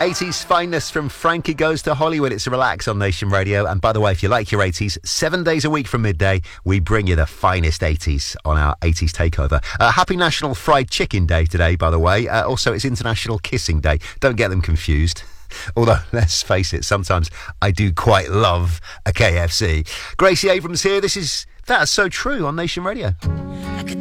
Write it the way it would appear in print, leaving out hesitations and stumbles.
80s fineness from Frankie Goes to Hollywood. It's a Relax on Nation Radio. And by the way, if you like your 80s, 7 days a week from midday, we bring you the finest 80s on our 80s takeover. Happy National Fried Chicken Day today, by the way. Also, it's International Kissing Day. Don't get them confused. Although, let's face it, sometimes I do quite love a KFC. Gracie Abrams here. This is That's So True on Nation Radio.